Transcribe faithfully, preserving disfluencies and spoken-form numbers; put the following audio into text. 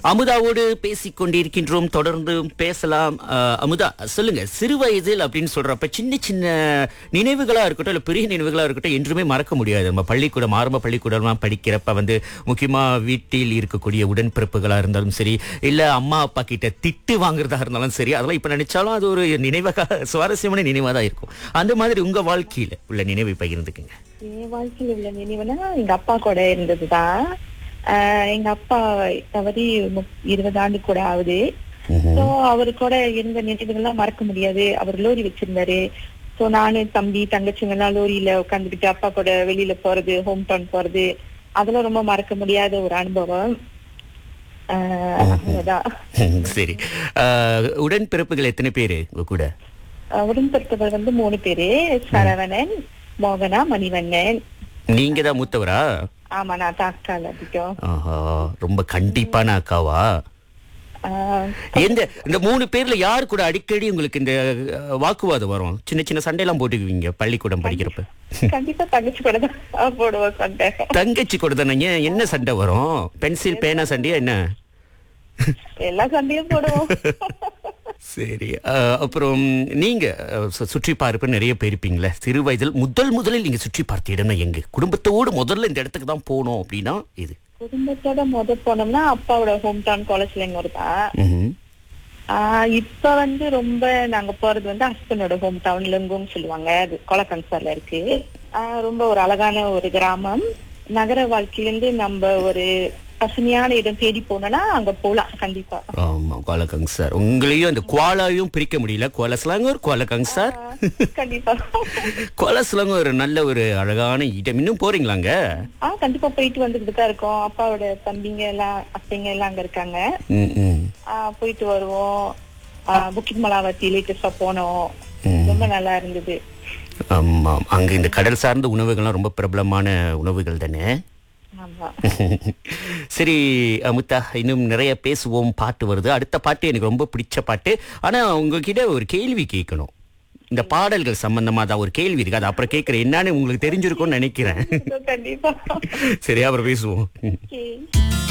அமுதாவோடு பேசிக் கொண்டிருக்கின்றோம். தொடர்ந்து பேசலாம். அஹ், அமுதா, சொல்லுங்க, சிறு வயதில் அப்படின்னு சொல்றப்ப சின்ன சின்ன நினைவுகளா இருக்கட்டும், இல்ல பெரிய நினைவுகளா இருக்கட்டும், என்றுமே மறக்க முடியாது. நம்ம பள்ளிக்கூடம், ஆரம்ப பள்ளிக்கூடமா படிக்கிறப்ப வந்து முக்கியமா வீட்டில் இருக்கக்கூடிய உடன்பிறப்புகளா இருந்தாலும் சரி, இல்ல அம்மா அப்பா கிட்ட திட்டு வாங்குறதா இருந்தாலும் சரி, அதெல்லாம் இப்ப நினைச்சாலும் அது ஒரு நினைவாக, சுவாரஸ்யமான நினைவா தான் இருக்கும். அந்த மாதிரி உங்க வாழ்க்கையில உள்ள நினைவை பகிர்ந்துக்குங்க. என் வாழ்க்கையில உள்ள நினைவுனா எங்க அப்பா கூட இருந்ததுதான். ஆஹ் எங்க அப்பா தவறி முப்- இருபது ஆண்டு கூட ஆகுது. சோ அவரு கூட இருந்த நினைவுகள்லாம் மறக்க முடியாது. அவர் லோரி வச்சிருந்தாரு. சோ நானு, தம்பி, தங்கச்சிங்க எல்லாம் லோரியில உட்காந்துக்கிட்டு அப்பா கூட வெளியில போறது, ஹோம் டவுன் போறது, அதெல்லாம் ரொம்ப மறக்க முடியாத ஒரு அனுபவம். ஆஹ் அவ்வளவுதான். சரி. அஹ், உடன்பிறப்புகள் எத்தனை பேரு உங்க கூட? ஆஹ் உடன்பிறப்புகள் வந்து மூணு பேரு. சரவணன், மோகனா, மணிவண்ணன். நீங்க தான் மூத்தவரா? ஆமா, நான் தாக்கால அதிகம். ஆஹா, ரொம்ப கண்டிப்பான அக்காவா? ஆஹ் எந்த இந்த மூணு பேர்ல யாரு கூட அடிக்கடி உங்களுக்கு இந்த அஹ், வாக்குவாதம் வரும்? சின்ன சின்ன சண்டையெல்லாம் போட்டுக்குவீங்க பள்ளிக்கூடம் படிக்கிறப்ப? கண்டிப்பா தங்கச்சி கூட தான் போடுவோம் சண்டை. தங்கச்சி கூட தானே? என்ன சண்டை வரும்? பென்சில் பேனா சண்டையா என்ன? எல்லா சண்டையும் போடுவோம். சரி. அஹ், அப்புறம் நீங்க அஹ், சு- சுற்றி பார்ப்பு நிறைய போயிருப்பீங்களே. சிறு வயதில் முதல் முதலில் நீங்க சுற்றி பார்த்த இடம்னா எங்க? குடும்பத்தோடு முதல்ல இந்த இடத்துக்கு தான் போனோம் அப்படின்னா இது? குடும்பத்தோட முத போனோம்னா அப்பாவோட ஹோம் டவுன் காலேஜ்ல எங்க இருக்கா. ம்ஹும். ஆஹ் இப்ப வந்து ரொம்ப நாங்க போறது வந்து ஹஸ்பண்டோட ஹோம் டவுன் லெங்குன்னு சொல்லுவாங்க. அது கொலக்கன்சார்ல இருக்கு. ஆஹ் ரொம்ப ஒரு அழகான ஒரு கிராமம். நகர வாழ்க்கையிலிருந்து நம்ம ஒரு பசுமையான இடம் தேடி போனோம்னா அங்க போலாம் கண்டிப்பா. ஆமா, குவாலகங் சார். உங்களையும் அந்த குவாலாவையும் பிரிக்க முடியல. குவாலஸ்லாங்கூர், குவாலகங் சார். கண்டிப்பா. குவாலஸ்லாங்கூர் ஒரு நல்ல ஒரு அழகான இடம். இன்னும் போறீங்களாங்க? ஆஹ் கண்டிப்பா போயிட்டு வந்துட்டு தான் இருக்கோம். அப்பாவோட தம்பிங்க எல்லாம், அத்தைங்க எல்லாம் அங்க இருக்காங்க. ம், ம். ஆஹ் போயிட்டு வருவோம். ஆஹ் புக்கிட் மலாவத்தி லேட்டஸ்டா போனோம். ரொம்ப நல்லா இருந்தது. ஆமா, அங்க இந்த கடல் சார்ந்த உணவுகள்லாம் ரொம்ப பிரபலமான உணவுகள் தானே? ஆமா. சரி அமுதா, இன்னும் நிறைய பேசுவோம். பாட்டு வருது. அடுத்த பாட்டு எனக்கு ரொம்ப பிடிச்ச பாட்டு. ஆனா உங்ககிட்ட ஒரு கேள்வி கேட்கணும். இந்த பாடல்கள் சம்பந்தமா தான் ஒரு கேள்வி இருக்கு. அது அப்புறம் கேட்கிறேன். என்னன்னு உங்களுக்கு தெரிஞ்சிருக்கும்னு நினைக்கிறேன். கண்டிப்பா. சரி, அப்புறம் பேசுவோம். Okay.